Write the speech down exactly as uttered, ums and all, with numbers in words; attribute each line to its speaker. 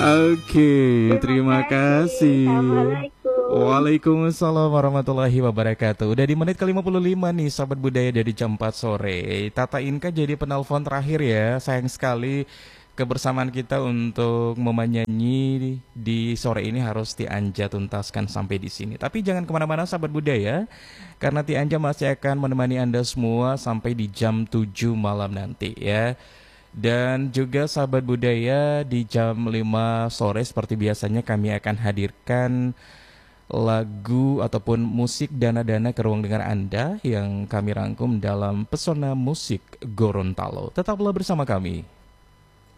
Speaker 1: Oke,
Speaker 2: Terima
Speaker 1: terima
Speaker 2: kasih.
Speaker 1: kasih.
Speaker 2: Assalamualaikum.
Speaker 1: Waalaikumsalam warahmatullahi wabarakatuh. Udah di menit ke lima puluh lima nih sahabat budaya dari jam empat sore. Tata Inka jadi penelpon terakhir ya. Sayang sekali kebersamaan kita untuk menyanyi di sore ini harus Tianja tuntaskan sampai di sini. Tapi jangan kemana-mana sahabat budaya, karena Tianja masih akan menemani Anda semua sampai di jam tujuh malam nanti ya. Dan juga sahabat budaya di jam lima sore seperti biasanya kami akan hadirkan lagu ataupun musik dana-dana ke ruang dengar Anda yang kami rangkum dalam Pesona Musik Gorontalo. Tetaplah bersama kami.